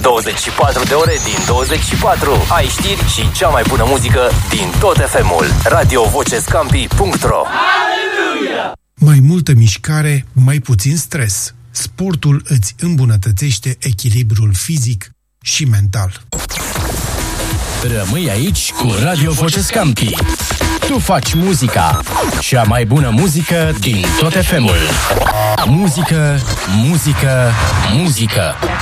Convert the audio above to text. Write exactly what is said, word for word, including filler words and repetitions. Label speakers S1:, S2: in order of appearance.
S1: douăzeci și patru de ore din douăzeci și patru. Ai știri și cea mai bună muzică din tot F M-ul. radio voce scampi punct ro.
S2: Mai multă mișcare, mai puțin stres. Sportul îți îmbunătățește echilibrul fizic și mental.
S3: Rămâi aici cu Radio Voce Scampi. Tu faci muzica, cea mai bună muzică din tot F M-ul. Muzică, muzică, muzică.